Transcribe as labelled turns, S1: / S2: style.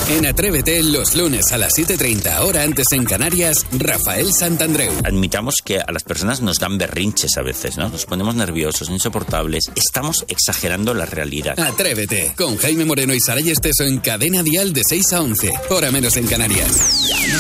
S1: En Atrévete, los lunes a las 7:30, hora antes en Canarias, Rafael Santandreu.
S2: Admitamos que a las personas nos dan berrinches a veces, ¿no? Nos ponemos nerviosos, insoportables. Estamos exagerando la realidad.
S1: Atrévete, con Jaime Moreno y Saray Esteso en Cadena Dial de 6 a 11, hora menos en Canarias.